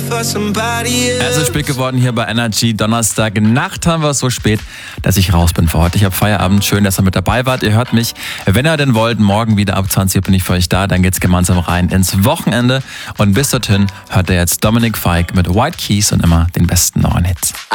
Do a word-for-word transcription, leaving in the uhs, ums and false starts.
Es ist spät geworden hier bei Energy. Donnerstag Nacht haben wir es so spät, dass ich raus bin für heute. Ich habe Feierabend. Schön, dass ihr mit dabei wart. Ihr hört mich, wenn ihr denn wollt, morgen wieder ab zwanzig Uhr bin ich für euch da. Dann geht's gemeinsam rein ins Wochenende. Und bis dorthin hört ihr jetzt Dominic Fike mit White Keys und immer den besten neuen Hits.